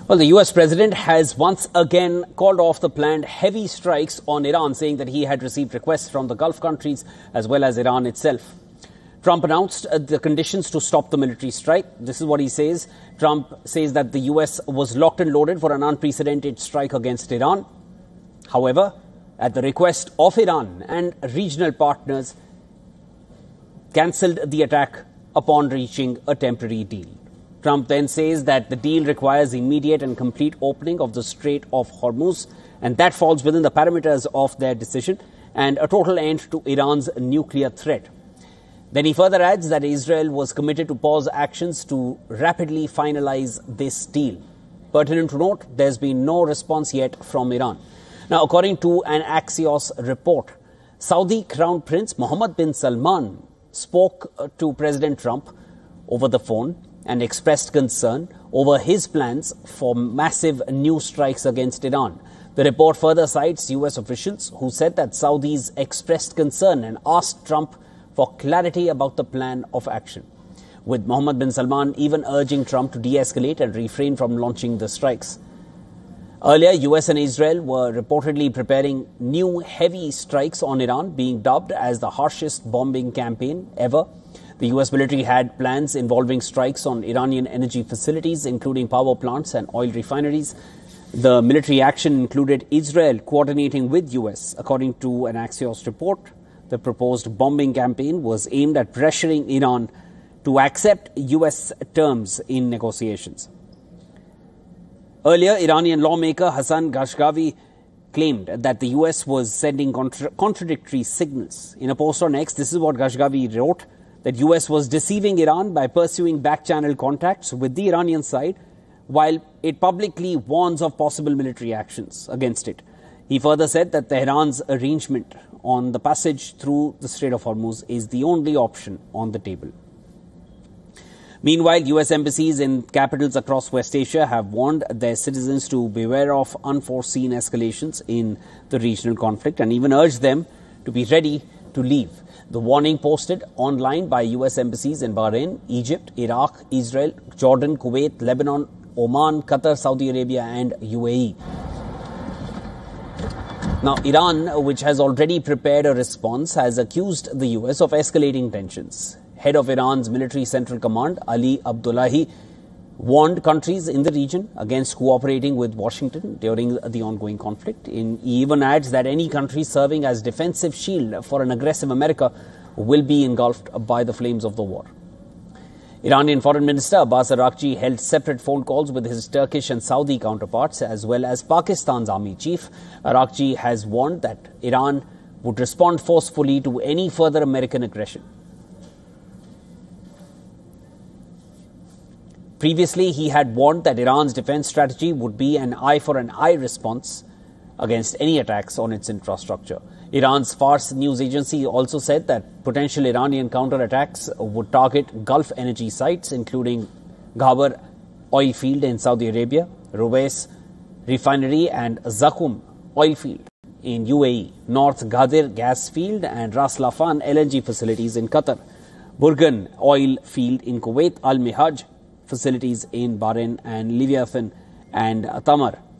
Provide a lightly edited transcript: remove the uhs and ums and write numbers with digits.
Well, the US president has once again called off the planned heavy strikes on Iran, saying that he had received requests from the Gulf countries as well as Iran itself. Trump announced the conditions to stop the military strike. This is what he says. Trump says that the US was locked and loaded for an unprecedented strike against Iran. However, at the request of Iran and regional partners, cancelled the attack upon reaching a temporary deal. Trump then says that the deal requires immediate and complete opening of the Strait of Hormuz, and that falls within the parameters of their decision, and a total end to Iran's nuclear threat. Then he further adds that Israel was committed to pause actions to rapidly finalize this deal. Pertinent to note, there's been no response yet from Iran. Now, according to an Axios report, Saudi Crown Prince Mohammed bin Salman spoke to President Trump over the phone and expressed concern over his plans for massive new strikes against Iran. The report further cites US officials who said that Saudis expressed concern and asked Trump for clarity about the plan of action, with Mohammed bin Salman even urging Trump to de-escalate and refrain from launching the strikes. Earlier, US and Israel were reportedly preparing new heavy strikes on Iran, being dubbed as the harshest bombing campaign ever. The US military had plans involving strikes on Iranian energy facilities, including power plants and oil refineries. The military action included Israel coordinating with US. According to an Axios report, the proposed bombing campaign was aimed at pressuring Iran to accept US terms in negotiations. Earlier, Iranian lawmaker Hassan Ghashgavi claimed that the US was sending contradictory signals. In a post on X, this is what Ghashgavi wrote, that US was deceiving Iran by pursuing back-channel contacts with the Iranian side, while it publicly warns of possible military actions against it. He further said that Tehran's arrangement on the passage through the Strait of Hormuz is the only option on the table. Meanwhile, US embassies in capitals across West Asia have warned their citizens to beware of unforeseen escalations in the regional conflict and even urged them to be ready to leave. The warning posted online by US embassies in Bahrain, Egypt, Iraq, Israel, Jordan, Kuwait, Lebanon, Oman, Qatar, Saudi Arabia and UAE. Now, Iran, which has already prepared a response, has accused the US of escalating tensions. Head of Iran's military central command, Ali Abdullahi, warned countries in the region against cooperating with Washington during the ongoing conflict. He even adds that any country serving as defensive shield for an aggressive America will be engulfed by the flames of the war. Iranian Foreign Minister Abbas Araghchi held separate phone calls with his Turkish and Saudi counterparts as well as Pakistan's army chief. Araghchi has warned that Iran would respond forcefully to any further American aggression. Previously, he had warned that Iran's defense strategy would be an eye-for-an-eye response against any attacks on its infrastructure. Iran's Fars news agency also said that potential Iranian counterattacks would target Gulf energy sites, including Ghabar oil field in Saudi Arabia, Ruwais refinery and Zakum oil field in UAE, North Ghadir gas field and Ras Laffan LNG facilities in Qatar, Burgan oil field in Kuwait, Al-Mihaj facilities in Bahrain and Leviathan and Tamar